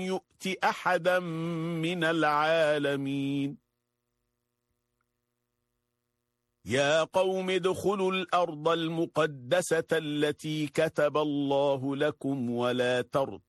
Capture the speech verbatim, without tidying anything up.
يؤت أحدا من العالمين يا قوم ادخلوا الأرض المقدسة التي كتب الله لكم ولا ترتدوا